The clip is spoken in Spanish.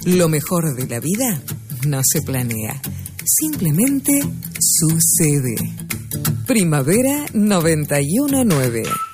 Lo mejor de la vida no se planea, simplemente sucede. Primavera 91.9.